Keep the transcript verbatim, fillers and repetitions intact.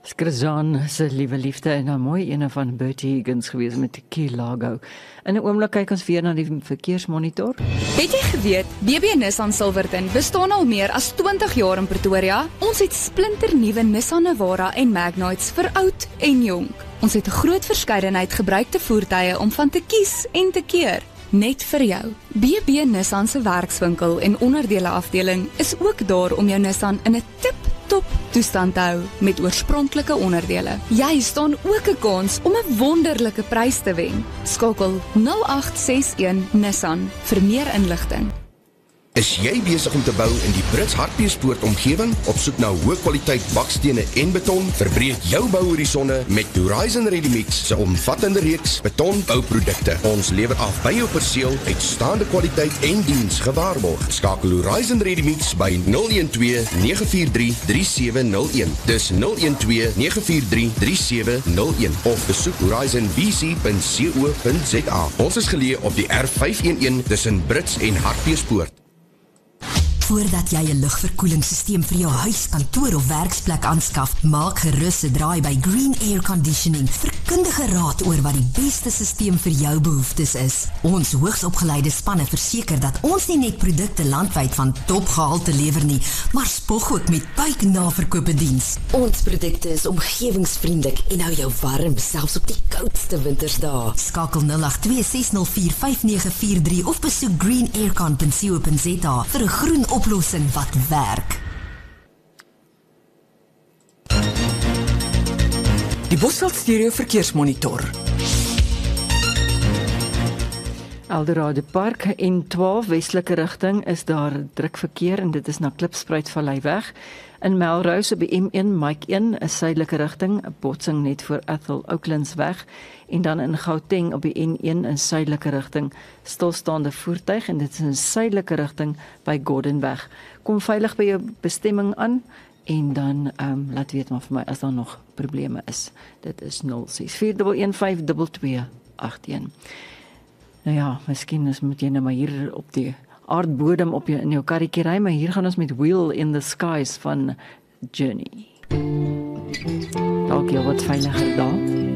Skrizaan se liewe liefde en nou mooi ene van Bertie Higgins gewees met Key Largo. In 'n oomblik kyk ons weer na die verkeersmonitor. Het jy geweet, B B Nissan Silverton bestaan al meer as twintig jaar in Pretoria? Ons het splinternuwe Nissan Navara en Magnites vir oud en jonk. Ons het 'n groot verskeidenheid gebruikte voertuie om van te kies en te keer. Net vir jou. B B Nissan se werkswinkel en onderdele afdeling is ook daar om jou Nissan in 'n tip-top toestand te hou met oorspronklike onderdele. Jy staan ook 'n kans om 'n wonderlike prys te wen. Skakel nul agt ses een Nissan vir meer inligting. Is jy besig om te bou in die Brits Hartbeespoort omgewing? Op soek na hoë kwaliteit bakstene en beton? Verbreek jou bouhorisonne met Horizon Ready Mix se omvattende reeks betonbouprodukte. Ons lewer af by jou perseel uitstaande kwaliteit en diens gewaarborg. Skakel Horizon Ready Mix by nul een twee nege vier drie drie sewe nul een. Dis nul een twee nege vier drie drie sewe nul een of besoek horizon b c punt co punt z a. Ons is geleë op die R vyf een een tussen Brits en Hartbeespoort. Voordat jy 'n lugverkoelingssysteem vir jou huis, kantoor of werksplek aanskaf, maak gerus 'n draai by Green Air Conditioning vir kundige raad oor wat die beste systeem vir jou behoeftes is. Ons hoogsopgeleide spanne verseker dat ons nie net produkte landwyd van topgehalte lewer nie, maar spog ook met buiknaverkope diens. Ons produkte is omgewingsvriendelik en hou jou warm selfs op die koudste wintersdae. Skakel nul agt twee ses nul vier vyf nege vier drie of besoek green aircon punt co punt z a vir 'n groen oplossing wat werk. Die Bosveld Stereo Verkeersmonitor. Eldorado Park N twaalf westelike rigting is daar druk verkeer en dit is na Klipspruit Valleiweg. In Melrose op die M een Mike een is suidelike rigting, 'n botsing net voor Athol Oaklands weg en dan in Gauteng op die N een in suidelike rigting stilstaande voertuig en dit is in suidelike rigting by Gordonweg. Kom veilig by jou bestemming aan en dan um, laat weet maar vir my as daar nog probleme is. Dit is nul ses vier een een vyf twee twee agt een. Nou ja, miskien is moet jy nou maar hier op die aardbodem op jou in jou karretjie ry, maar hier gaan ons met Wheel in the Skies van Journey. Dalk jy wat veiliger daar.